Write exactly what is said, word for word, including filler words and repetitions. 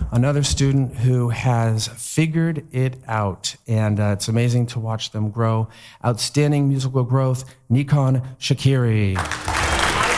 another student who has figured it out, and uh, it's amazing to watch them grow. Outstanding musical growth, Nikon Shakiri.